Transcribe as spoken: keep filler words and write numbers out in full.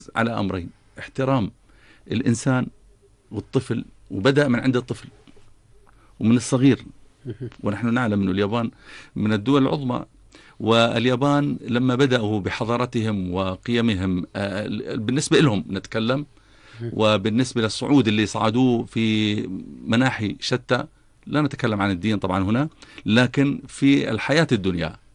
على أمرين: احترام الإنسان والطفل، وبدأ من عند الطفل ومن الصغير. ونحن نعلم أن اليابان من الدول العظمى، واليابان لما بدأوا بحضارتهم وقيمهم بالنسبة لهم نتكلم، وبالنسبة للصعود اللي صعدوه في مناحي شتى، لا نتكلم عن الدين طبعا هنا، لكن في الحياة الدنيا